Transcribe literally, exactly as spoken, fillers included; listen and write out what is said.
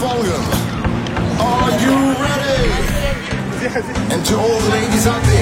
volume. Are you ready? And to all the ladies out there.